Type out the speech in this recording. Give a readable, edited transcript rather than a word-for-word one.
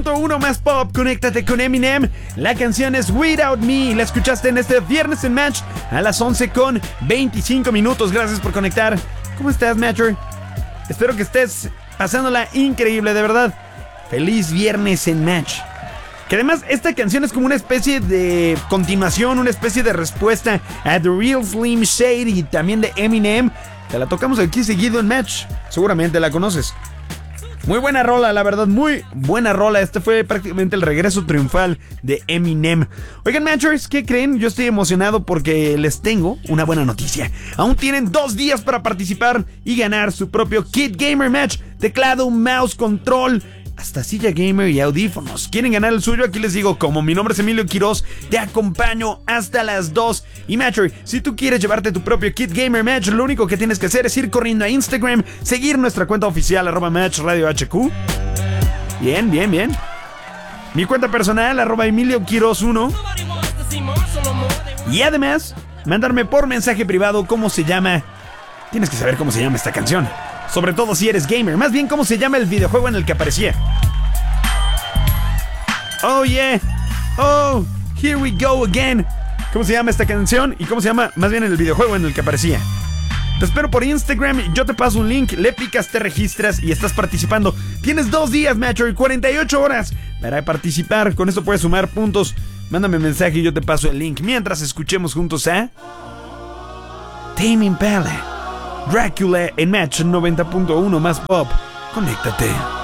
Uno más pop, conéctate con Eminem. La canción es Without Me. La escuchaste en este viernes en Match a las 11:25. Gracias por conectar. ¿Cómo estás, Matcher? Espero que estés pasándola increíble, de verdad. Feliz viernes en Match. Que además esta canción es como una especie de continuación, una especie de respuesta a The Real Slim Shady y también de Eminem. Te la tocamos aquí seguido en Match. Seguramente la conoces. Muy buena rola, la verdad, muy buena rola. Este fue prácticamente el regreso triunfal de Eminem. Oigan, Matchers, ¿qué creen? Yo estoy emocionado porque les tengo una buena noticia. Aún tienen 2 días para participar y ganar su propio Kit Gamer Match. Teclado, mouse, control, hasta silla gamer y audífonos. ¿Quieren ganar el suyo? Aquí les digo, como mi nombre es Emilio Quiroz, te acompaño hasta las 2. Y Matcher, si tú quieres llevarte tu propio Kit Gamer Match, lo único que tienes que hacer es ir corriendo a Instagram, seguir nuestra cuenta oficial @MatchRadioHQ. Bien. Mi cuenta personal, @EmilioQuiroz1. Y además, mandarme por mensaje privado cómo se llama. Tienes que saber cómo se llama esta canción. Sobre todo si eres gamer. Más bien, ¿cómo se llama el videojuego en el que aparecía? Oh, yeah. Oh, here we go again. ¿Cómo se llama esta canción? Y cómo se llama, más bien, el videojuego en el que aparecía. Te espero por Instagram. Yo te paso un link. Le picas, te registras y estás participando. Tienes 2 días, Matcher, y 48 horas para participar. Con esto puedes sumar puntos. Mándame mensaje y yo te paso el link. Mientras escuchemos juntos a Tame Impala, Dracula en Match 90.1 más pop. Conéctate.